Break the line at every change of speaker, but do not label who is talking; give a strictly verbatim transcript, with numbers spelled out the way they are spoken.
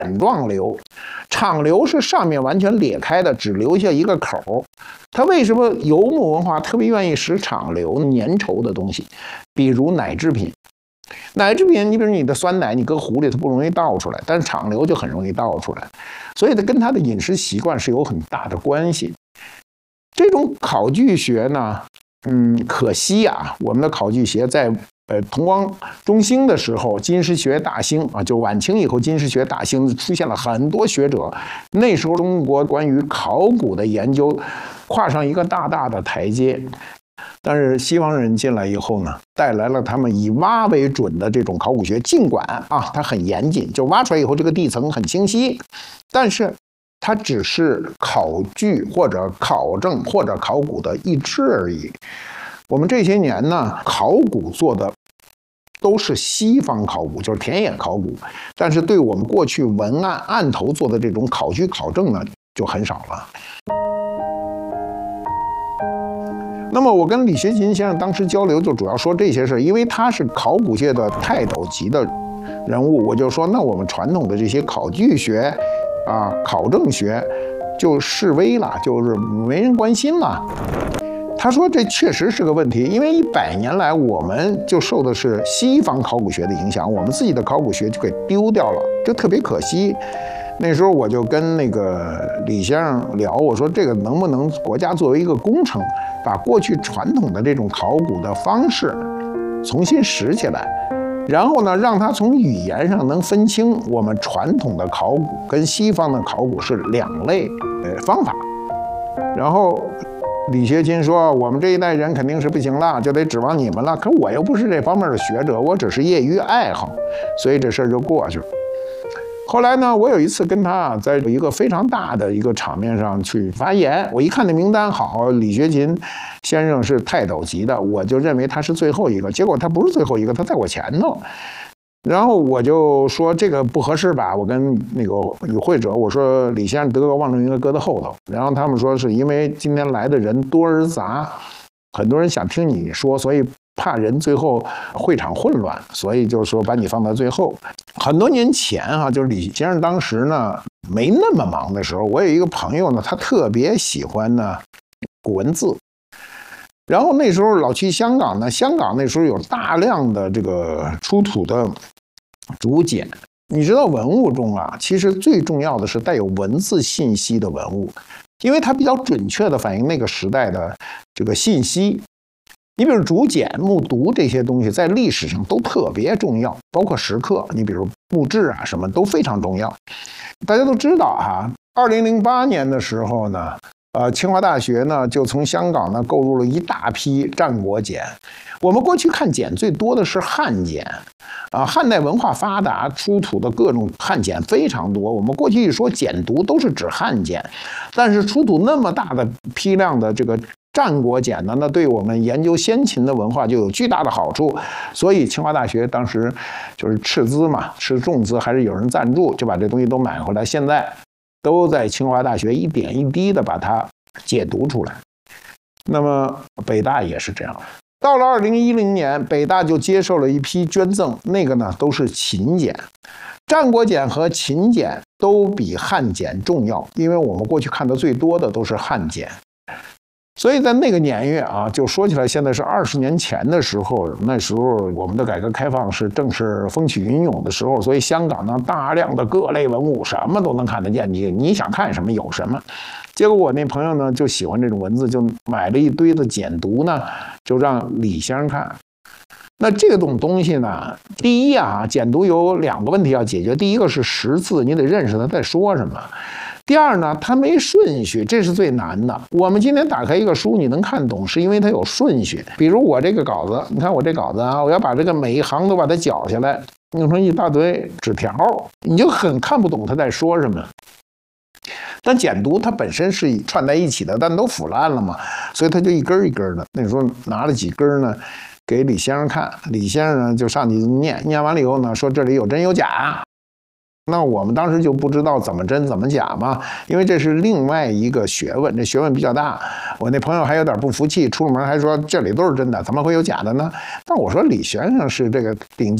状瘤，场瘤是上面完全裂开的，只留下一个口。它为什么游牧文化特别愿意使场瘤粘稠的东西？比如奶制品。奶制品，你比如你的酸奶，你搁壶里它不容易倒出来，但是场瘤就很容易倒出来，所以它跟它的饮食习惯是有很大的关系。这种考据学呢，嗯，可惜啊，我们的考据学在呃同光中兴的时候，金石学大兴啊，就晚清以后，金石学大兴，出现了很多学者。那时候中国关于考古的研究跨上一个大大的台阶。但是西方人进来以后呢，带来了他们以挖为准的这种考古学，尽管啊它很严谨，就挖出来以后这个地层很清晰，但是它只是考据或者考证或者考古的一支而已。我们这些年呢，考古做的都是西方考古，就是田野考古，但是对我们过去文案案头做的这种考据考证呢，就很少了。那么我跟李学勤先生当时交流，就主要说这些事，因为他是考古界的泰斗级的人物，我就说，那我们传统的这些考据学啊、考证学就式微了，就是没人关心了。他说这确实是个问题，因为一百年来我们就受的是西方考古学的影响，我们自己的考古学就给丢掉了，就特别可惜。那时候我就跟那个李先生聊，我说这个能不能国家作为一个工程，把过去传统的这种考古的方式重新拾起来，然后呢，让它从语言上能分清我们传统的考古跟西方的考古是两类呃方法。然后李学勤说，我们这一代人肯定是不行了，就得指望你们了。可我又不是这方面的学者，我只是业余爱好，所以这事儿就过去了。后来呢，我有一次跟他在一个非常大的一个场面上去发言，我一看那名单，好，李学勤先生是泰斗级的，我就认为他是最后一个，结果他不是最后一个，他在我前头。然后我就说这个不合适吧，我跟那个与会者我说李先生德高望重应该搁在后头，然后他们说是因为今天来的人多而杂，很多人想听你说，所以怕人最后会场混乱，所以就说把你放到最后。很多年前啊，就是李先生当时呢没那么忙的时候，我有一个朋友呢，他特别喜欢呢古文字，然后那时候老去香港呢，香港那时候有大量的这个出土的竹简。你知道文物中啊，其实最重要的是带有文字信息的文物，因为它比较准确地反映那个时代的这个信息。你比如竹简、木牍这些东西，在历史上都特别重要，包括石刻，你比如墓志啊，什么都非常重要。大家都知道哈，二零零八年的时候呢，呃，清华大学呢就从香港呢购入了一大批战国简。我们过去看简最多的是汉简，啊，汉代文化发达，出土的各种汉简非常多。我们过去一说简牍都是指汉简，但是出土那么大的批量的这个战国简呢，那对我们研究先秦的文化就有巨大的好处。所以清华大学当时就是斥资嘛，斥重资还是有人赞助，就把这东西都买回来。现在都在清华大学一点一滴的把它解读出来。那么北大也是这样。到了二零一零年，北大就接受了一批捐赠，那个呢都是秦简。战国简和秦简都比汉简重要，因为我们过去看的最多的都是汉简。所以在那个年月啊，就说起来，现在是二十年前的时候，那时候我们的改革开放是正是风起云涌的时候，所以香港呢大量的各类文物，什么都能看得见，你你想看什么有什么。结果我那朋友呢就喜欢这种文字，就买了一堆的简牍呢，就让李先生看。那这种东西呢，第一啊，简牍有两个问题要解决，第一个是识字，你得认识他在说什么。第二呢，它没顺序，这是最难的。我们今天打开一个书，你能看懂，是因为它有顺序。比如我这个稿子，你看我这稿子啊，我要把这个每一行都把它绞下来，弄成一大堆纸条，你就很看不懂他在说什么。但简牍它本身是串在一起的，但都腐烂了嘛，所以它就一根一根的。那时候拿了几根呢，给李先生看，李先生呢就上去念，念完了以后呢，说这里有真有假。那我们当时就不知道怎么真怎么假嘛，因为这是另外一个学问，这学问比较大。我那朋友还有点不服气，出了门还说这里都是真的，怎么会有假的呢？但我说李先生是这个顶级